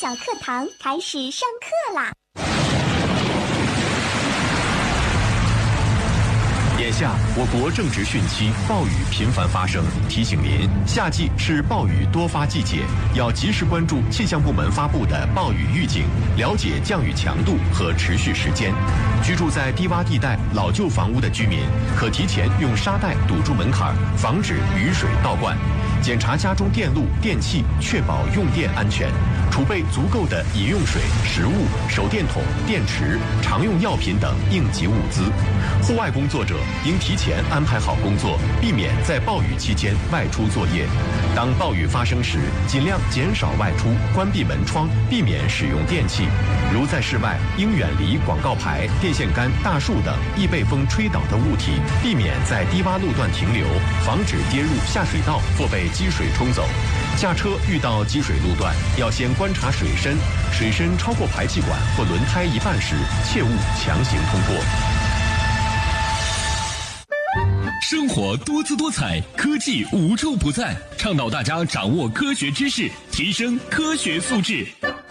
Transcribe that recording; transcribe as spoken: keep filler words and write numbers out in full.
小课堂开始上课啦！ 眼下，我国正值汛期，暴雨频繁发生，提醒您，夏季是暴雨多发季节，要及时关注气象部门发布的暴雨预警，了解降雨强度和持续时间。居住在低洼地带、老旧房屋的居民，可提前用沙袋堵住门槛，防止雨水倒灌。检查家中电路、电器，确保用电安全，储备足够的饮用水、食物、手电筒、电池、常用药品等应急物资。户外工作者应提前安排好工作，避免在暴雨期间外出作业。当暴雨发生时，尽量减少外出，关闭门窗，避免使用电器。如在室外，应远离广告牌、电线杆、大树等易被风吹倒的物体，避免在低洼路段停留，防止跌入下水道或被积水冲走。驾车遇到积水路段，要先观察水深，水深超过排气管或轮胎一半时，切勿强行通过。 生活多姿多彩，科技无处不在，倡导大家掌握科学知识，提升科学素质。